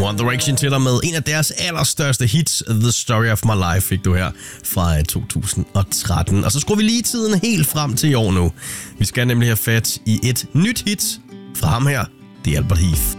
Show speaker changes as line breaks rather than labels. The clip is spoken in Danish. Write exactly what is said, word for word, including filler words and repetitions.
One Direction til dig med en af deres allerstørste hits, The Story of My Life, fik du her fra to tusind og tretten. Og så skruer vi lige tiden helt frem til i år nu. Vi skal nemlig have fat i et nyt hit fra ham her, det er Albert Heath.